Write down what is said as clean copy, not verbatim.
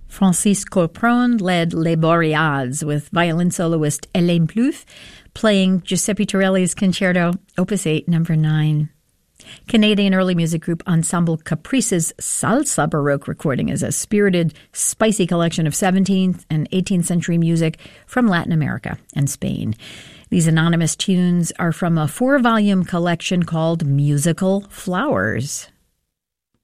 Francis Corpron led Les Boreads with violin soloist Hélène Plouffe playing Giuseppe Torelli's Concerto, Opus 8, number 9. Canadian early music group Ensemble Caprice's Salsa Baroque recording is a spirited, spicy collection of 17th and 18th century music from Latin America and Spain. These anonymous tunes are from a 4-volume collection called Musical Flowers.